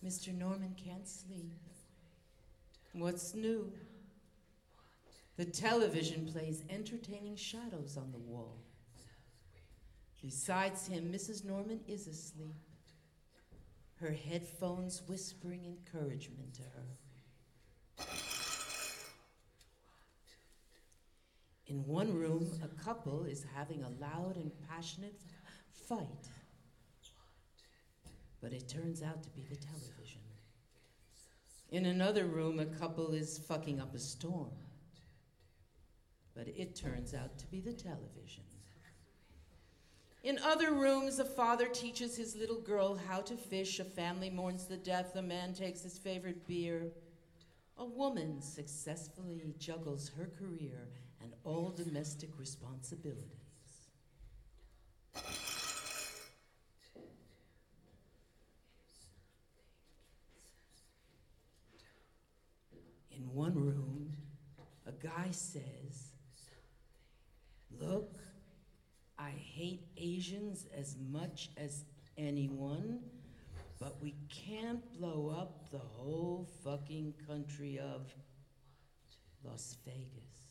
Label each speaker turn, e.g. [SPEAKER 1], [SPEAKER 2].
[SPEAKER 1] Mr. Norman can't sleep. What's new? The television plays entertaining shadows on the wall. Besides him, Mrs. Norman is asleep, her headphones whispering encouragement to her. In one room, a couple is having a loud and passionate fight, but it turns out to be the television. In another room, a couple is fucking up a storm, but it turns out to be the television. In other rooms, a father teaches his little girl how to fish, a family mourns the death, a man takes his favorite beer. A woman successfully juggles her career and all domestic responsibilities. In one room, a guy says, "Look, I hate Asians as much as anyone, but we can't blow up the whole fucking country of Las Vegas."